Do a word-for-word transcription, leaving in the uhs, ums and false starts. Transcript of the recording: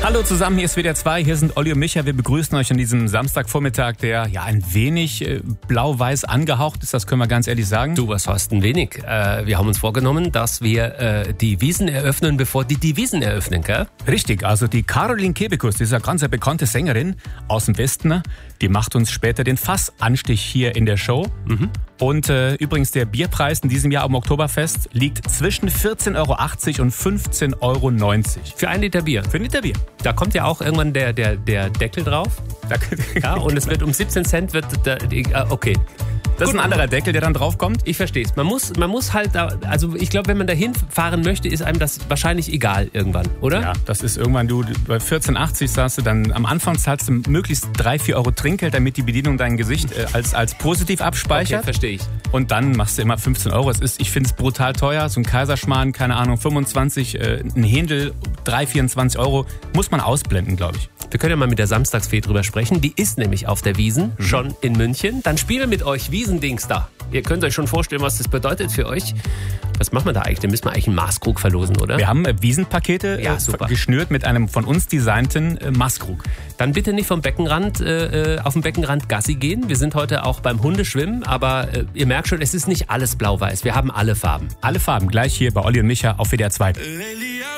Hallo zusammen, hier ist W D R zwei, hier sind Olli und Micha. Wir begrüßen euch an diesem Samstagvormittag, der ja ein wenig äh, blau-weiß angehaucht ist, das können wir ganz ehrlich sagen. Du, was heißt ein wenig? Äh, wir haben uns vorgenommen, dass wir äh, die Wiesn eröffnen, bevor die die Wiesn eröffnen, gell? Richtig, also die Caroline Kebekus, diese ganz bekannte Sängerin aus dem Westen, die macht uns später den Fassanstich hier in der Show. Mhm. Und äh, übrigens, der Bierpreis in diesem Jahr am Oktoberfest liegt zwischen vierzehn Euro achtzig und fünfzehn Euro neunzig. Für ein Liter Bier. Für ein Liter Bier. Da kommt ja auch irgendwann der, der, der Deckel drauf. Ja, und es wird um siebzehn Cent, wird der, okay. Das ist ein anderer Deckel, der dann draufkommt. Ich verstehe es. Man muss, man muss halt, da, also ich glaube, wenn man dahin fahren möchte, ist einem das wahrscheinlich egal irgendwann, oder? Ja, das ist irgendwann, du bei vierzehn achtzig sagst du dann, am Anfang zahlst du möglichst drei, vier Euro Trinkgeld, damit die Bedienung dein Gesicht äh, als, als positiv abspeichert. Okay, verstehe ich. Und dann machst du immer fünfzehn Euro. Es ist, ich finde es brutal teuer. So ein Kaiserschmarrn, keine Ahnung, fünfundzwanzig, äh, ein Händel, drei, vierundzwanzig Euro, muss man ausblenden, glaube ich. Wir können ja mal mit der Samstagsfee drüber sprechen. Die ist nämlich auf der Wiesn, mhm. schon in München. Dann spielen wir mit euch Wiesendings da. Ihr könnt euch schon vorstellen, was das bedeutet für euch. Was machen wir da eigentlich? Da müssen wir eigentlich einen Maßkrug verlosen, oder? Wir haben Wiesenpakete ja, äh, geschnürt mit einem von uns designten äh, Maßkrug. Dann bitte nicht vom Beckenrand, äh, auf dem Beckenrand Gassi gehen. Wir sind heute auch beim Hundeschwimmen, aber äh, ihr merkt schon, es ist nicht alles blau-weiß. Wir haben alle Farben. Alle Farben, gleich hier bei Olli und Micha auf W D R zwei.